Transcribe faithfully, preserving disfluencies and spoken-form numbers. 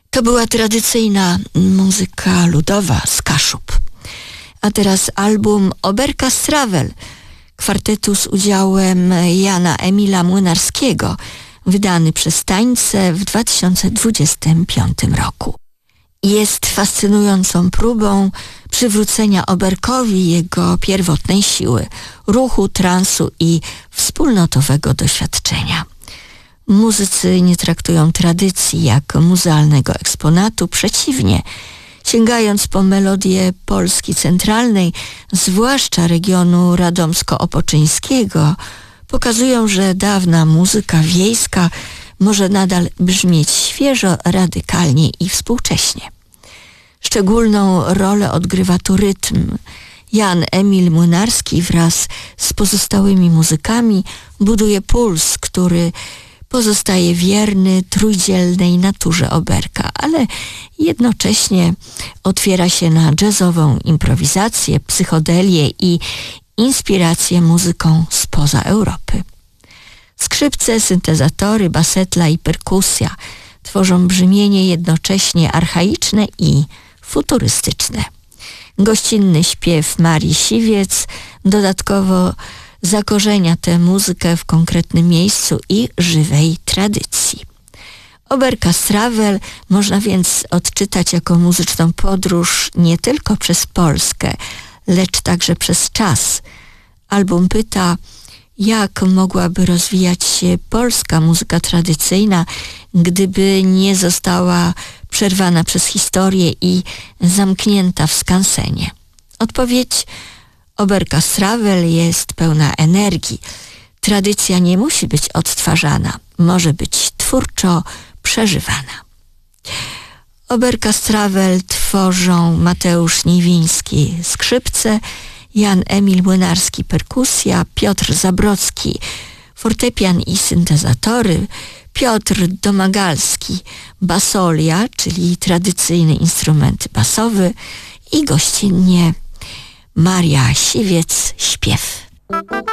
To była tradycyjna muzyka ludowa z Kaszub. A teraz album Oberka Strawel, kwartetu z udziałem Jana Emila Młynarskiego, wydany przez Tańce w dwa tysiące dwudziestym piątym roku. Jest fascynującą próbą przywrócenia Oberkowi jego pierwotnej siły, ruchu, transu i wspólnotowego doświadczenia. Muzycy nie traktują tradycji jak muzealnego eksponatu, przeciwnie, sięgając po melodie Polski centralnej, zwłaszcza regionu radomsko-opoczyńskiego, pokazują, że dawna muzyka wiejska może nadal brzmieć świeżo, radykalnie i współcześnie. Szczególną rolę odgrywa tu rytm. Jan Emil Młynarski wraz z pozostałymi muzykami buduje puls, który pozostaje wierny trójdzielnej naturze Oberka, ale jednocześnie otwiera się na jazzową improwizację, psychodelię i inspirację muzyką spoza Europy. Skrzypce, syntezatory, basetla i perkusja tworzą brzmienie jednocześnie archaiczne i futurystyczne. Gościnny śpiew Marii Siwiec dodatkowo zakorzenia tę muzykę w konkretnym miejscu i żywej tradycji. Oberka Strawel można więc odczytać jako muzyczną podróż nie tylko przez Polskę, lecz także przez czas. Album pyta, jak mogłaby rozwijać się polska muzyka tradycyjna, gdyby nie została przerwana przez historię i zamknięta w skansenie. Odpowiedź: Oberka Strawel jest pełna energii. Tradycja nie musi być odtwarzana, może być twórczo przeżywana. Oberka Strawel tworzą Mateusz Niwiński skrzypce, Jan Emil Młynarski perkusja, Piotr Zabrocki fortepian i syntezatory, Piotr Domagalski basolia, czyli tradycyjny instrument basowy, i gościnnie Maria Siwiec śpiew.